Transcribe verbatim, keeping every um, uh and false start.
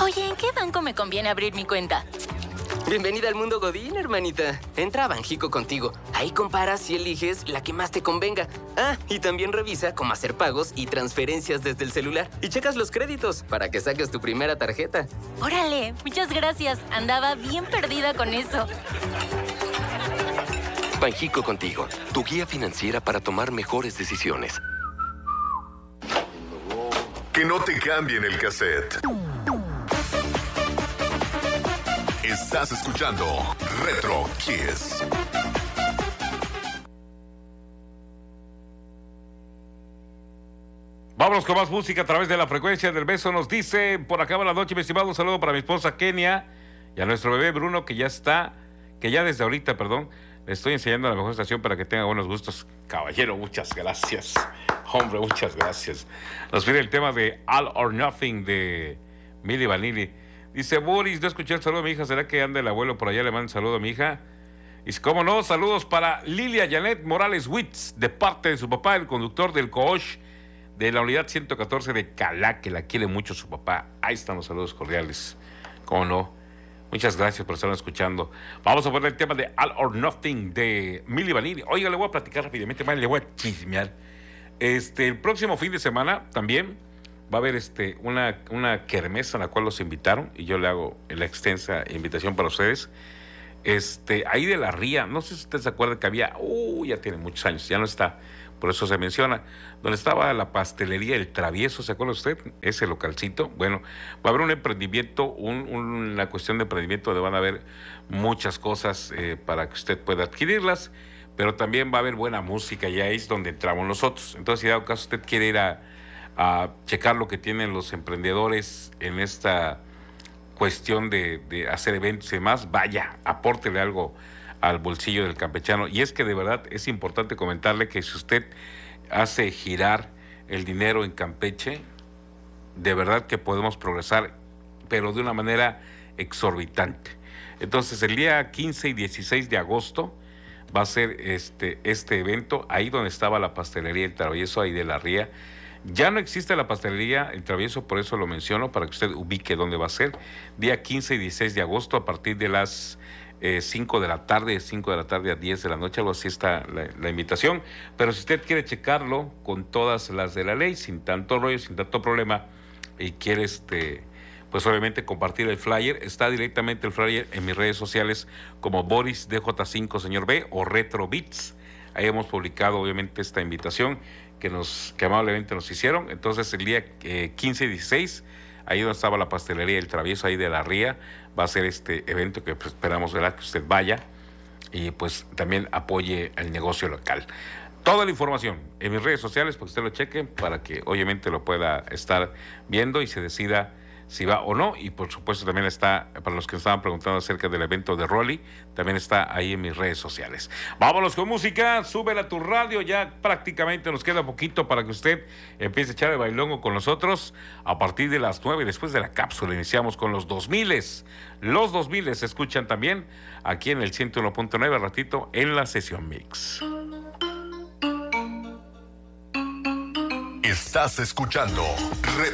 Oye, ¿en qué banco me conviene abrir mi cuenta? Bienvenida al mundo Godín, hermanita. Entra a Banjico contigo. Ahí comparas y eliges la que más te convenga. Ah, y también revisa cómo hacer pagos y transferencias desde el celular. Y checas los créditos para que saques tu primera tarjeta. Órale, muchas gracias. Andaba bien perdida con eso. Banjico contigo, tu guía financiera para tomar mejores decisiones. Que no te cambien el cassette. Estás escuchando Retro Kiss. Vámonos con más música a través de la frecuencia del beso. Nos dice, por acá buenas noches, mi estimado, un saludo para mi esposa Kenia y a nuestro bebé Bruno, que ya está, que ya desde ahorita, perdón, le estoy enseñando a la mejor estación para que tenga buenos gustos. Caballero, muchas gracias. Hombre, muchas gracias. Nos pide el tema de All or Nothing de Milli Vanilli. Dice, Boris, no escuché el saludo a mi hija. ¿Será que anda el abuelo por allá? Le mando un saludo a mi hija. Dice, ¿cómo no? Saludos para Lilia Janet Morales Witz, de parte de su papá, el conductor del Coosh de la unidad ciento catorce de Calá, que la quiere mucho su papá. Ahí están los saludos cordiales. ¿Cómo no? Muchas gracias por estar escuchando. Vamos a poner el tema de All or Nothing de Milli Vanilli. Oiga, le voy a platicar rápidamente, man, le voy a chismear. Este, el próximo fin de semana también va a haber este, una, una kermés a la cual los invitaron, y yo le hago la extensa invitación para ustedes. Este, ahí de la Ría, no sé si usted se acuerda que había, uh, ya tiene muchos años, ya no está, por eso se menciona, donde estaba la pastelería El Travieso, ¿se acuerda usted? Ese localcito. Bueno, va a haber un emprendimiento, un, un, una cuestión de emprendimiento donde van a haber muchas cosas eh, para que usted pueda adquirirlas, pero también va a haber buena música, y ahí es donde entramos nosotros. Entonces, si dado caso usted quiere ir a a checar lo que tienen los emprendedores en esta cuestión de, de hacer eventos y demás, vaya, apórtele algo al bolsillo del campechano. Y es que de verdad es importante comentarle que si usted hace girar el dinero en Campeche, de verdad que podemos progresar, pero de una manera exorbitante. Entonces, el día quince y dieciséis de agosto va a ser este, este evento, ahí donde estaba la pastelería El Travieso, ahí de la Ría. Ya no existe la pastelería El Travieso, por eso lo menciono, para que usted ubique dónde va a ser. Día quince y dieciséis de agosto, a partir de las eh, cinco de la tarde, cinco de la tarde a diez de la noche, algo así está la, la invitación. Pero si usted quiere checarlo con todas las de la ley, sin tanto rollo, sin tanto problema, y quiere, este, pues obviamente compartir el flyer, está directamente el flyer en mis redes sociales como Boris D J cinco, señor B, o Retro Beats. Ahí hemos publicado obviamente esta invitación que nos que amablemente nos hicieron. Entonces el día eh, quince y dieciséis, ahí donde estaba la pastelería El Travieso, ahí de la Ría, va a ser este evento que pues, esperamos, ¿verdad?, que usted vaya y pues también apoye el negocio local. Toda la información en mis redes sociales para que usted lo cheque, para que obviamente lo pueda estar viendo y se decida si va o no. Y por supuesto también está, para los que estaban preguntando acerca del evento de Rolly, también está ahí en mis redes sociales. Vámonos con música, súbela a tu radio, ya prácticamente nos queda poquito para que usted empiece a echar el bailongo con nosotros. A partir de las nueve, después de la cápsula, iniciamos con los dos miles. Los dos miles se escuchan también aquí en el ciento uno punto nueve, ratito en la sesión mix. Estás escuchando Retro